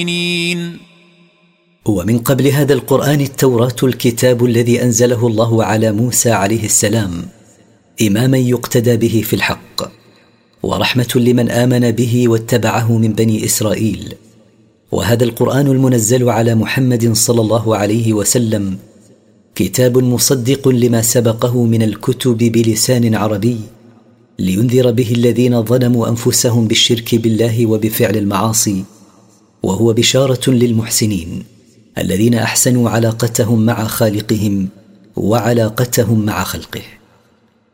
ومن قبل هذا القرآن التوراة، الكتاب الذي أنزله الله على موسى عليه السلام، إماما يقتدى به في الحق، ورحمة لمن آمن به واتبعه من بني إسرائيل. وهذا القرآن المنزل على محمد صلى الله عليه وسلم كتاب مصدق لما سبقه من الكتب بلسان عربي، لينذر به الذين ظلموا أنفسهم بالشرك بالله وبفعل المعاصي، وهو بشارة للمحسنين الذين أحسنوا علاقتهم مع خالقهم وعلاقتهم مع خلقه.